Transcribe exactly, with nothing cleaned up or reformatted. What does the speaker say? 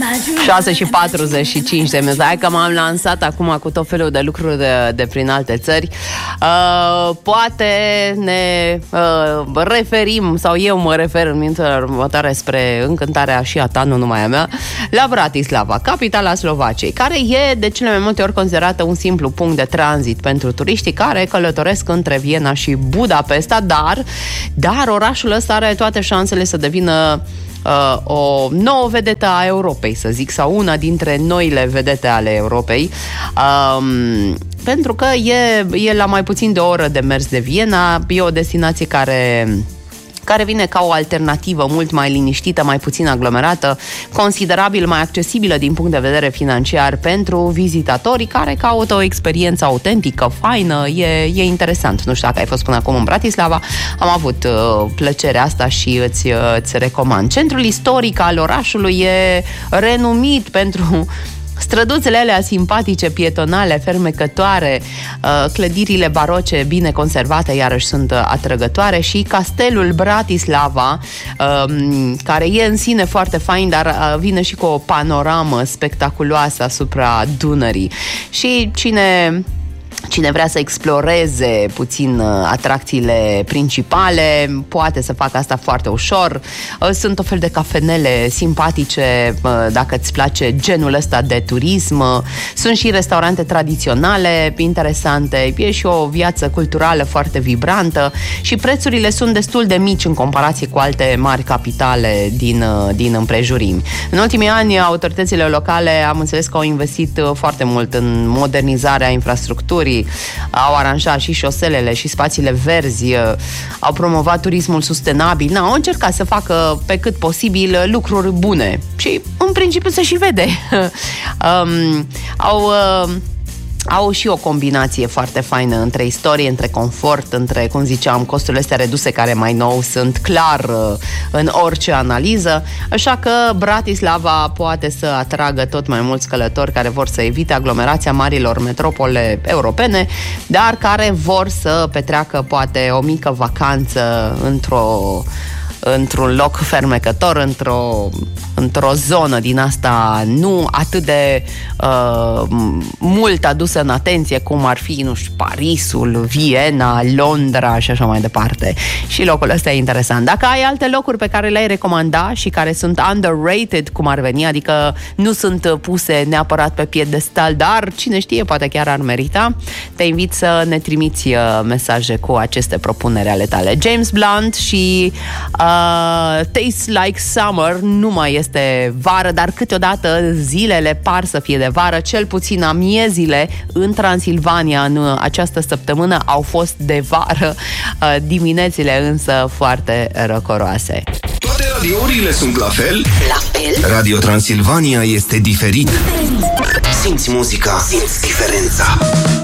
șase și patruzeci și cinci de minute. Hai că m-am lansat acum cu tot felul de lucruri de, de prin alte țări. Uh, poate ne uh, referim, sau eu mă refer în minutele următoare spre încântarea și a ta, nu numai a mea, la Bratislava, capitala Slovaciei, care e de cele mai multe ori considerată un simplu punct de tranzit pentru turiștii care călătoresc între Viena și Budapesta, dar, dar orașul ăsta are toate șansele să devină Uh, o nouă vedetă a Europei, să zic, sau una dintre noile vedete ale Europei, um, pentru că e, e la mai puțin de o oră de mers de Viena, e o destinație care... care vine ca o alternativă mult mai liniștită, mai puțin aglomerată, considerabil mai accesibilă din punct de vedere financiar pentru vizitatorii care caută o experiență autentică, faină, e, e interesant. Nu știu dacă ai fost până acum în Bratislava, am avut uh, plăcerea asta și îți, uh, îți recomand. Centrul istoric al orașului e renumit pentru străduțele alea simpatice, pietonale, fermecătoare, clădirile baroce bine conservate, iarăși sunt atrăgătoare, și castelul Bratislava, care e în sine foarte fain, dar vine și cu o panoramă spectaculoasă asupra Dunării. Și cine... Cine vrea să exploreze puțin atracțiile principale, poate să facă asta foarte ușor. Sunt o fel de cafenele simpatice, dacă îți place genul ăsta de turism. Sunt și restaurante tradiționale interesante. E și o viață culturală foarte vibrantă și prețurile sunt destul de mici în comparație cu alte mari capitale din, din împrejurimi. În ultimii ani, autoritățile locale am înțeles că au investit foarte mult în modernizarea infrastructurii, au aranjat și șoselele și spațiile verzi, au promovat turismul sustenabil, au încercat să facă pe cât posibil lucruri bune și în principiu se și vede. um, au... Uh, Au și o combinație foarte faină între istorie, între confort, între, cum ziceam, costurile astea reduse care mai nou sunt clar în orice analiză, așa că Bratislava poate să atragă tot mai mulți călători care vor să evite aglomerația marilor metropole europene, dar care vor să petreacă poate o mică vacanță într-o într-un loc fermecător, într-o, într-o zonă din asta nu atât de uh, mult adusă în atenție cum ar fi, nu știu, Parisul, Viena, Londra și așa mai departe. Și locul ăsta e interesant. Dacă ai alte locuri pe care le-ai recomanda și care sunt underrated, cum ar veni, adică nu sunt puse neapărat pe piedestal, dar cine știe, poate chiar ar merita, te invit să ne trimiți mesaje cu aceste propuneri ale tale. James Blunt și uh, Uh, Tastes Like Summer nu mai este vară, dar câteodată zilele par să fie de vară, cel puțin amiezile în Transilvania în această săptămână au fost de vară, uh, diminețile însă foarte răcoroase. Toate radiourile sunt la fel? La fel? Radio Transilvania este diferit. Simți muzica, simți diferența.